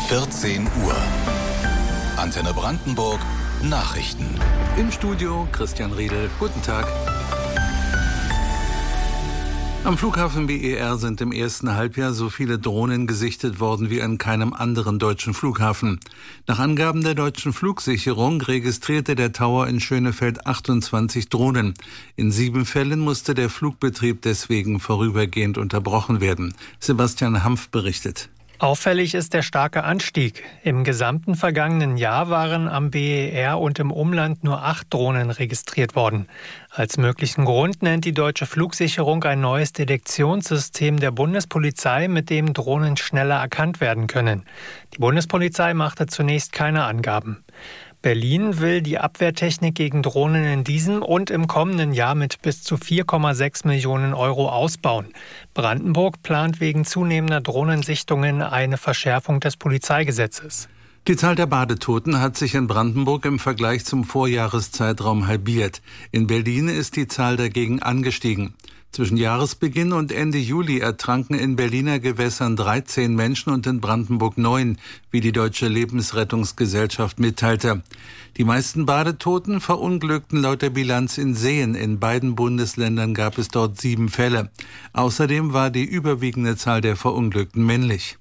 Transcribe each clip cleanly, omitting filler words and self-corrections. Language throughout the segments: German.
14 Uhr. Antenne Brandenburg Nachrichten. Im Studio Christian Riedel. Guten Tag. Am Flughafen BER sind im ersten Halbjahr so viele Drohnen gesichtet worden wie an keinem anderen deutschen Flughafen. Nach Angaben der deutschen Flugsicherung registrierte der Tower in Schönefeld 28 Drohnen. In 7 Fällen musste der Flugbetrieb deswegen vorübergehend unterbrochen werden. Sebastian Hampf berichtet. Auffällig ist der starke Anstieg. Im gesamten vergangenen Jahr waren am BER und im Umland nur 8 Drohnen registriert worden. Als möglichen Grund nennt die deutsche Flugsicherung ein neues Detektionssystem der Bundespolizei, mit dem Drohnen schneller erkannt werden können. Die Bundespolizei machte zunächst keine Angaben. Berlin will die Abwehrtechnik gegen Drohnen in diesem und im kommenden Jahr mit bis zu 4,6 Millionen Euro ausbauen. Brandenburg plant wegen zunehmender Drohnensichtungen eine Verschärfung des Polizeigesetzes. Die Zahl der Badetoten hat sich in Brandenburg im Vergleich zum Vorjahreszeitraum halbiert. In Berlin ist die Zahl dagegen angestiegen. Zwischen Jahresbeginn und Ende Juli ertranken in Berliner Gewässern 13 Menschen und in Brandenburg 9, wie die Deutsche Lebensrettungsgesellschaft mitteilte. Die meisten Badetoten verunglückten laut der Bilanz in Seen. In beiden Bundesländern gab es dort 7 Fälle. Außerdem war die überwiegende Zahl der Verunglückten männlich.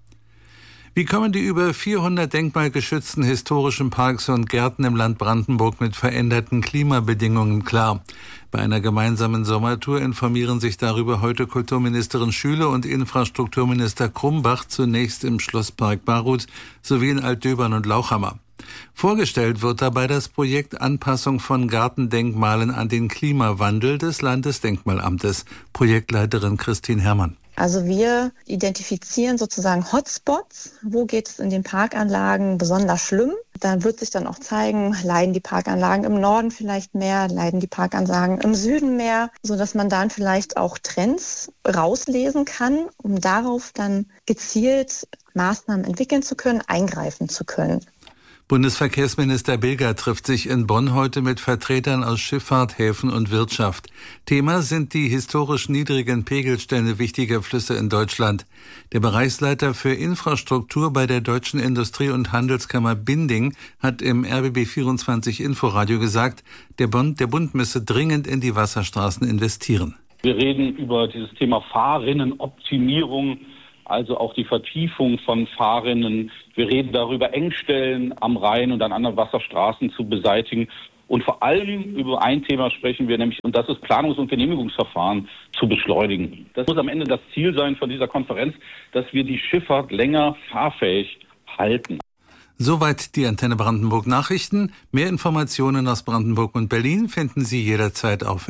Wie kommen die über 400 denkmalgeschützten historischen Parks und Gärten im Land Brandenburg mit veränderten Klimabedingungen klar? Bei einer gemeinsamen Sommertour informieren sich darüber heute Kulturministerin Schüle und Infrastrukturminister Krumbach zunächst im Schlosspark Baruth sowie in Altdöbern und Lauchhammer. Vorgestellt wird dabei das Projekt Anpassung von Gartendenkmalen an den Klimawandel des Landesdenkmalamtes. Projektleiterin Christine Herrmann. Also wir identifizieren sozusagen Hotspots. Wo geht es in den Parkanlagen besonders schlimm? Dann wird sich dann auch zeigen, leiden die Parkanlagen im Norden vielleicht mehr, leiden die Parkanlagen im Süden mehr, sodass man dann vielleicht auch Trends rauslesen kann, um darauf dann gezielt Maßnahmen entwickeln zu können, eingreifen zu können. Bundesverkehrsminister Bilger trifft sich in Bonn heute mit Vertretern aus Schifffahrt, Häfen und Wirtschaft. Thema sind die historisch niedrigen Pegelstände wichtiger Flüsse in Deutschland. Der Bereichsleiter für Infrastruktur bei der Deutschen Industrie- und Handelskammer Binding hat im RBB24 Inforadio gesagt, der Bund müsse dringend in die Wasserstraßen investieren. Wir reden über dieses Thema Fahrrinnenoptimierung, also auch die Vertiefung von Fahrrinnen. Wir reden darüber, Engstellen am Rhein und an anderen Wasserstraßen zu beseitigen. Und vor allem über ein Thema sprechen wir nämlich, und das ist Planungs- und Genehmigungsverfahren zu beschleunigen. Das muss am Ende das Ziel sein von dieser Konferenz, dass wir die Schifffahrt länger fahrfähig halten. Soweit die Antenne Brandenburg Nachrichten. Mehr Informationen aus Brandenburg und Berlin finden Sie jederzeit auf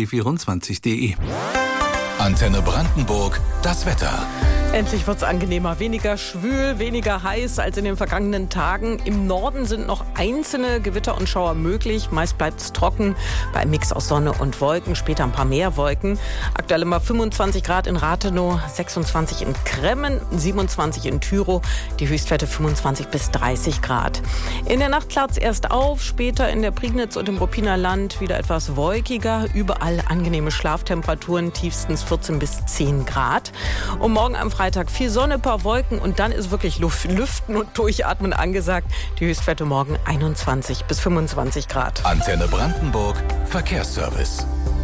rbb24.de. Antenne Brandenburg, das Wetter. Endlich wird's angenehmer, weniger schwül, weniger heiß als in den vergangenen Tagen. Im Norden sind noch einzelne Gewitter und Schauer möglich. Meist bleibt's trocken, bei einem Mix aus Sonne und Wolken, später ein paar mehr Wolken. Aktuell immer 25 Grad in Rathenow, 26 in Kremmen, 27 in Tyrow, die Höchstwerte 25 bis 30 Grad. In der Nacht klart's erst auf, später in der Prignitz und im Ruppiner Land wieder etwas wolkiger. Überall angenehme Schlaftemperaturen, tiefstens 14 bis 10 Grad. Und morgen am Freitag viel Sonne, paar Wolken und dann ist wirklich Lüften und Durchatmen angesagt. Die Höchstwerte morgen 21 bis 25 Grad. Antenne Brandenburg Verkehrsservice.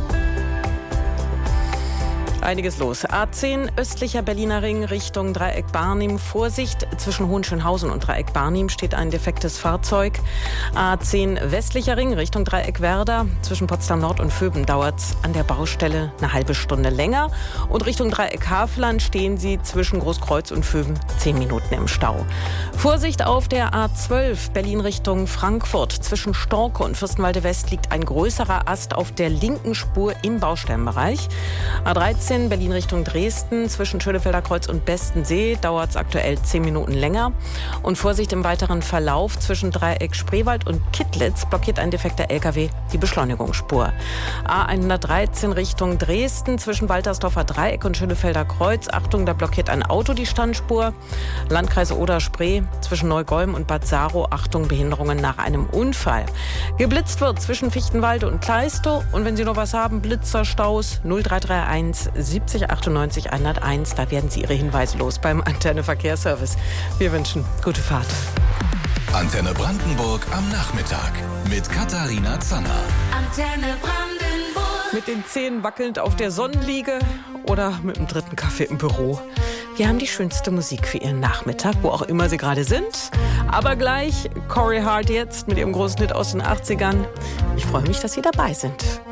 Einiges los. A10 östlicher Berliner Ring Richtung Dreieck Barnim. Vorsicht, zwischen Hohenschönhausen und Dreieck Barnim steht ein defektes Fahrzeug. A10 westlicher Ring Richtung Dreieck Werder. Zwischen Potsdam Nord und Vöben dauert es an der Baustelle eine halbe Stunde länger. Und Richtung Dreieck Havelland stehen Sie zwischen Großkreuz und Vöben 10 Minuten im Stau. Vorsicht auf der A12 Berlin Richtung Frankfurt. Zwischen Storke und Fürstenwalde West liegt ein größerer Ast auf der linken Spur im Baustellenbereich. A13 Berlin Richtung Dresden, zwischen Schönefelder Kreuz und Bestensee dauert es aktuell 10 Minuten länger. Und Vorsicht im weiteren Verlauf, zwischen Dreieck Spreewald und Kittlitz blockiert ein defekter LKW die Beschleunigungsspur. A113 Richtung Dresden, zwischen Waltersdorfer Dreieck und Schönefelder Kreuz. Achtung, da blockiert ein Auto die Standspur. Landkreis Oder-Spree, zwischen Neugolm und Bad Saro. Achtung, Behinderungen nach einem Unfall. Geblitzt wird zwischen Fichtenwalde und Kleistow. Und wenn Sie noch was haben, Blitzerstaus 0331 70 98 101. Da werden Sie Ihre Hinweise los beim Antenne Verkehrsservice. Wir wünschen gute Fahrt. Antenne Brandenburg am Nachmittag mit Katharina Zanner. Antenne Brandenburg. Mit den Zähnen wackelnd auf der Sonnenliege oder mit dem dritten Kaffee im Büro. Wir haben die schönste Musik für Ihren Nachmittag, wo auch immer Sie gerade sind. Aber gleich Corey Hart jetzt mit ihrem großen Hit aus den 80ern. Ich freue mich, dass Sie dabei sind.